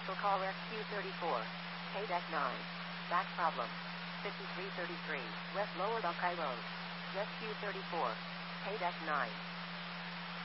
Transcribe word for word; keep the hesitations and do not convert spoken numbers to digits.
Commercial call S Q thirty-four. K deck nine. Back problem. fifty-three thirty-three. West Lower Buckeye Road. S Q thirty-four. K deck nine.